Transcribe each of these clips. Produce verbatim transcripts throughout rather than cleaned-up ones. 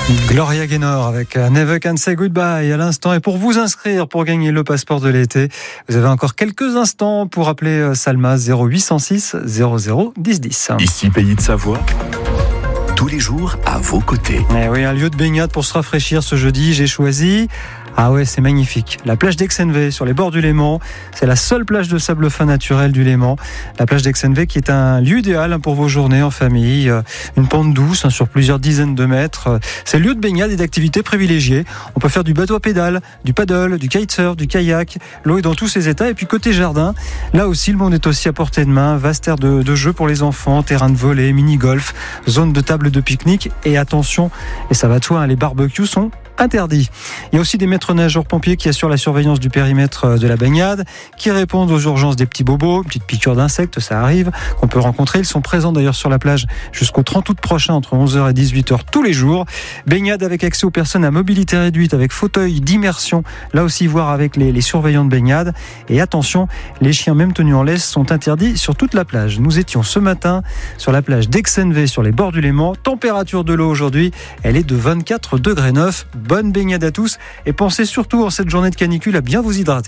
Gloria Gaynor avec Never Can Say Goodbye à l'instant. Et pour vous inscrire pour gagner le passeport de l'été, vous avez encore quelques instants pour appeler Salma zéro huit cent six zéro zéro dix dix. Ici Pays de Savoie, tous les jours à vos côtés. Eh oui, un lieu de baignade pour se rafraîchir ce jeudi, j'ai choisi... Ah ouais, c'est magnifique. La plage d'Aix-en-V sur les bords du Léman. C'est la seule plage de sable fin naturel du Léman. La plage d'Aix-en-V qui est un lieu idéal pour vos journées en famille. Une pente douce sur plusieurs dizaines de mètres. C'est le lieu de baignade et d'activités privilégiées. On peut faire du bateau à pédales, du paddle, du kitesurf, du kayak. L'eau est dans tous ses états. Et puis côté jardin, là aussi le monde est aussi à portée de main. Vaste aire de, de jeu pour les enfants, terrain de volley, mini-golf, zone de table de pique-nique. Et attention, et ça va de soi, hein, les barbecues sont interdit. Il y a aussi des maîtres nageurs pompiers qui assurent la surveillance du périmètre de la baignade, qui répondent aux urgences des petits bobos, une petite piqûre d'insectes, ça arrive, qu'on peut rencontrer. Ils sont présents d'ailleurs sur la plage jusqu'au trente août prochain, entre onze heures et dix-huit heures tous les jours. Baignade avec accès aux personnes à mobilité réduite, avec fauteuil d'immersion, là aussi voir avec les, les surveillants de baignade. Et attention, les chiens même tenus en laisse sont interdits sur toute la plage. Nous étions ce matin sur la plage d'Aix-en-V sur les bords du Léman. Température de l'eau aujourd'hui, elle est de vingt-quatre degrés neuf. Bonne baignade à tous et pensez surtout en cette journée de canicule à bien vous hydrater.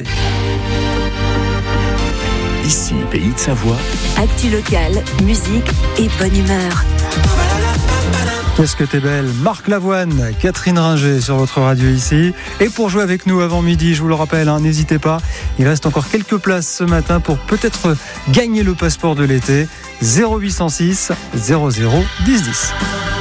Ici, Pays de Savoie. Actu locale, musique et bonne humeur. Qu'est-ce que t'es belle, Marc Lavoine, Catherine Ringer sur votre radio ici. Et pour jouer avec nous avant midi, je vous le rappelle, hein, n'hésitez pas, il reste encore quelques places ce matin pour peut-être gagner le passeport de l'été. zéro huit cent six zéro zéro dix dix.